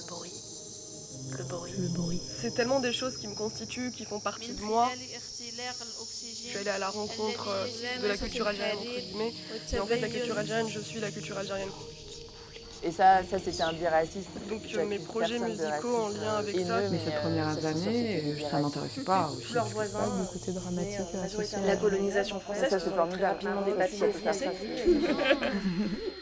Le bruit. C'est tellement des choses qui me constituent, qui font partie de moi. Je suis allée à la rencontre de la culture algérienne, entre guillemets. Et en fait, la culture algérienne, je suis la culture algérienne. Et ça c'était un biais raciste. Donc mes projets musicaux en lien avec ça. Mais ces premières années, ça m'intéressait pas. Tous leurs voisins. Le côté dramatique associé à La colonisation française, ça se formule rapidement des papiers français.